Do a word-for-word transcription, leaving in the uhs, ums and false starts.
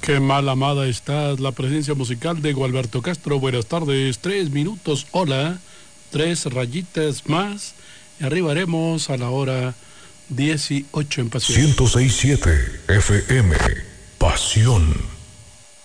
Qué mal amada está la presencia musical de Gualberto Castro. Buenas tardes, tres minutos, hola, tres rayitas más y arribaremos a la hora dieciocho en Pasión. ciento seis punto siete F M, Pasión